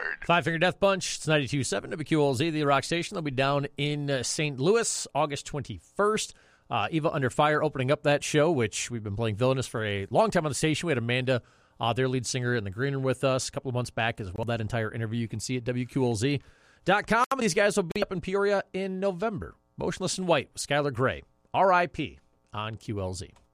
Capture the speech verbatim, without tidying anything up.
Five Finger Death Punch. It's ninety-two point seven W Q L Z, the Rock Station. They'll be down in uh, Saint Louis, August twenty-first. Uh, Eva Under Fire opening up that show, which we've been playing Villainous for a long time on the station. We had Amanda, uh, their lead singer, in the green room with us a couple of months back as well. That entire interview you can see at W Q L Z dot com. These guys will be up in Peoria in November. Motionless in White with Skylar Gray. R I P on Q L Z.